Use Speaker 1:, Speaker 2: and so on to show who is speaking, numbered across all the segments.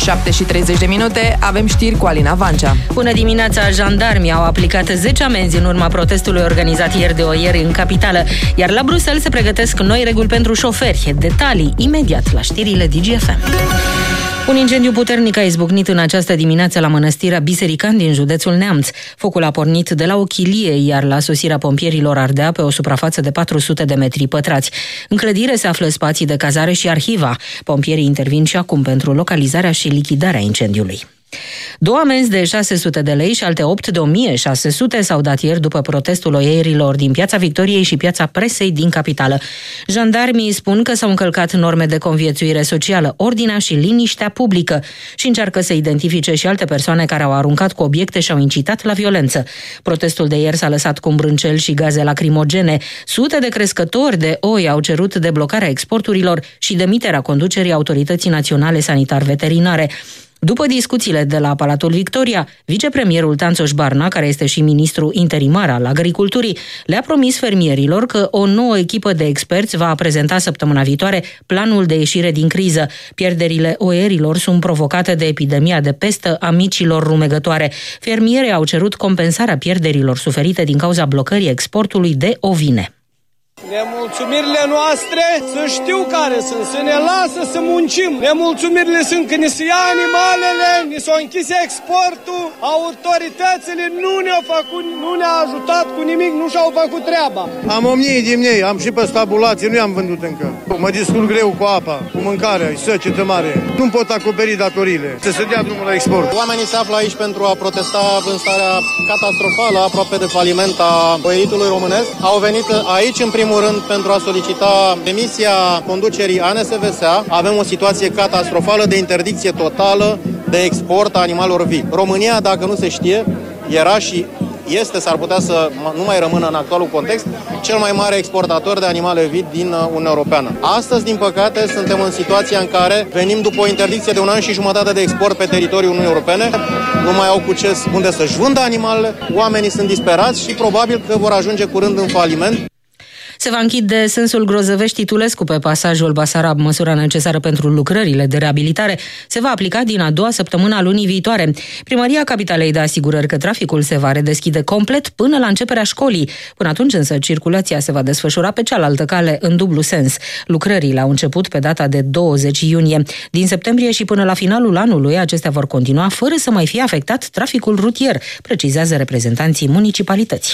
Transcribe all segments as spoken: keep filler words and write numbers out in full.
Speaker 1: șapte și treizeci de minute, avem știri cu Alina Vancea.
Speaker 2: Bună dimineața! Jandarmii au aplicat zece amenzi în urma protestului organizat ieri de oieri în capitală, iar la Bruxelles se pregătesc noi reguli pentru șoferi. Detalii imediat la știrile D G F M. Un incendiu puternic a izbucnit în această dimineață la mănăstirea Biserican din județul Neamț. Focul a pornit de la o chilie, iar la sosirea pompierilor ardea pe o suprafață de patru sute de metri pătrați. În clădire se află spații de cazare și arhiva. Pompierii intervin și acum pentru localizarea și lichidarea incendiului. Două amenzi de șase sute de lei și alte opt de o mie șase sute s-au dat ieri după protestul oierilor din Piața Victoriei și Piața Presei din capitală. Jandarmii spun că s-au încălcat norme de conviețuire socială, ordinea și liniștea publică și încearcă să identifice și alte persoane care au aruncat cu obiecte și au incitat la violență. Protestul de ieri s-a lăsat cu îmbrâncel și gaze lacrimogene. Sute de crescători de oi au cerut deblocarea exporturilor și demiterea conducerii Autorității Naționale Sanitar-Veterinare. După discuțiile de la Palatul Victoria, vicepremierul Tanțoș Barna, care este și ministru interimar al agriculturii, le-a promis fermierilor că o nouă echipă de experți va prezenta săptămâna viitoare planul de ieșire din criză. Pierderile oierilor sunt provocate de epidemia de pestă a micilor rumegătoare. Fermierii au cerut compensarea pierderilor suferite din cauza blocării exportului de ovine.
Speaker 3: Nemulțumirile noastre să știu care sunt, să ne lasă să muncim. Nemulțumirile sunt că ni se ia animalele, ni s-a închis exportul, autoritățile nu ne-au făcut, nu ne-au ajutat cu nimic, nu și-au făcut treaba.
Speaker 4: Am o mie din ei, am și pe stabulație, nu i-am vândut încă. Mă descurc greu cu apa, cu mâncarea, săcetă mare. Nu pot acoperi datoriile, să se dea drumul la export.
Speaker 5: Oamenii se află aici pentru a protesta în starea catastrofală, aproape de faliment a oieritului românesc. Au venit aici în primul rând pentru a solicita demisia conducerii A N S V S A. Avem o situație catastrofală de interdicție totală de export a animalelor vii. România, dacă nu se știe, era și este, s-ar putea să nu mai rămână în actualul context, cel mai mare exportator de animale vii din Uniunea Europeană. Astăzi, din păcate, suntem în situația în care venim după o interdicție de un an și jumătate de export pe teritoriul Uniunii Europene, nu mai au cu ce, unde să-și vândă animalele, oamenii sunt disperați și probabil că vor ajunge curând în faliment.
Speaker 2: Se va închide sensul Grozăvești-Titulescu pe pasajul Basarab. Măsura necesară pentru lucrările de reabilitare se va aplica din a doua săptămână a lunii viitoare. Primăria Capitalei dă asigurări că traficul se va redeschide complet până la începerea școlii. Până atunci însă circulația se va desfășura pe cealaltă cale în dublu sens. Lucrările au început pe data de douăzeci iunie. Din septembrie și până la finalul anului acestea vor continua fără să mai fie afectat traficul rutier, precizează reprezentanții municipalității.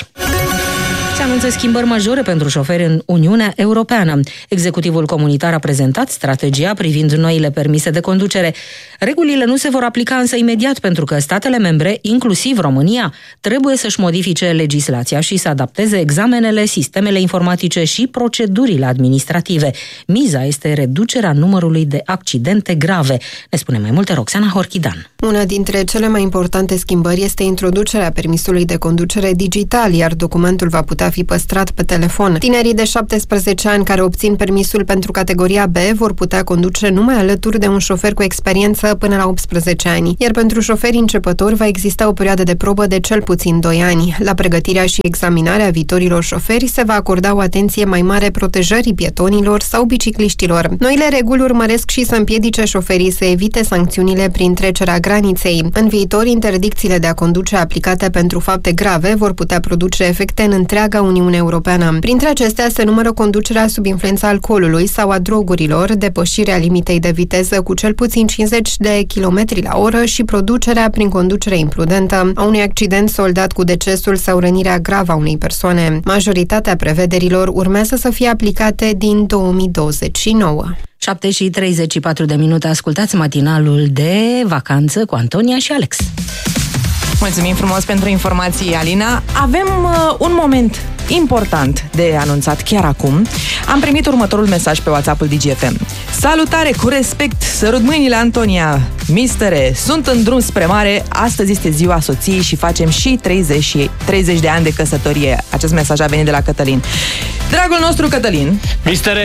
Speaker 2: Se anunță schimbări majore pentru șoferi în Uniunea Europeană. Executivul comunitar a prezentat strategia privind noile permise de conducere. Regulile nu se vor aplica însă imediat pentru că statele membre, inclusiv România, trebuie să-și modifice legislația și să adapteze examenele, sistemele informatice și procedurile administrative. Miza este reducerea numărului de accidente grave. Ne spune mai multe Roxana Horchidan.
Speaker 6: Una dintre cele mai importante schimbări este introducerea permisului de conducere digital, iar documentul va putea fi păstrat pe telefon. Tinerii de șaptesprezece ani care obțin permisul pentru categoria B vor putea conduce numai alături de un șofer cu experiență până la optsprezece ani, iar pentru șoferi începători va exista o perioadă de probă de cel puțin doi ani. La pregătirea și examinarea viitorilor șoferi se va acorda o atenție mai mare protejării pietonilor sau bicicliștilor. Noile reguli urmăresc și să împiedice șoferii să evite sancțiunile prin trecerea graniței. În viitor, interdicțiile de a conduce aplicate pentru fapte grave vor putea produce efecte în întreaga Uniune Europeană. Printre acestea se numără conducerea sub influența alcoolului sau a drogurilor, depășirea limitei de viteză cu cel puțin cincizeci de kilometri la oră și producerea prin conducere imprudentă a unui accident soldat cu decesul sau rănirea gravă a unei persoane. Majoritatea prevederilor urmează să fie aplicate din două mii douăzeci și nouă.
Speaker 2: șapte și treizeci și patru de minute, ascultați matinalul de vacanță cu Antonia și Alex.
Speaker 1: Mulțumim frumos pentru informații, Alina. Avem uh, un moment important de anunțat chiar acum. Am primit următorul mesaj pe WhatsApp-ul D G F M. Salutare, cu respect, sărut mâinile, Antonia. Mistere, sunt în drum spre mare. Astăzi este ziua soției și facem și treizeci de ani de căsătorie. Acest mesaj a venit de la Cătălin. Dragul nostru Cătălin.
Speaker 7: Mistere,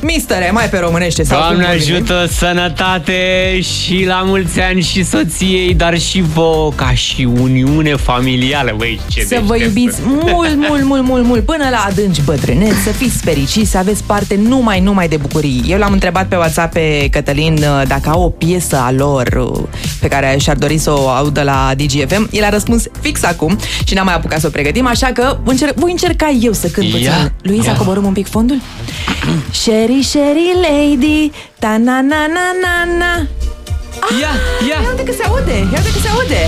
Speaker 1: Mistere, mai pe românește sau
Speaker 7: Doamne ajută, sănătate și la mulți ani și soției, dar și vouă ca și uniune familială. Băi, ce
Speaker 1: să vă iubiți mult, mult, mult, mult, mult, până la adânci bătrâneți, să fiți fericiți, să aveți parte numai, numai de bucurii. Eu l-am întrebat pe WhatsApp pe Cătălin dacă au o piesă a lor pe care și-ar dori să o audă la D G F M. El a răspuns fix acum și n-am mai apucat să o pregătim, așa că încerc, voi încerca eu să cânt puțin. Luiza, coborâm un pic fondul? Sherry, Sherry Lady, ta-na-na-na-na-na. Ah,
Speaker 7: ia, ia!
Speaker 1: Ia uite că se aude, ia uite că se aude.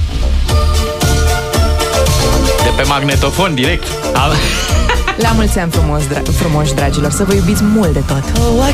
Speaker 8: De pe magnetofon, direct.
Speaker 1: La mulți ani frumos, dra- frumoși, dragilor, să vă iubiți mult de tot.
Speaker 9: Oh, I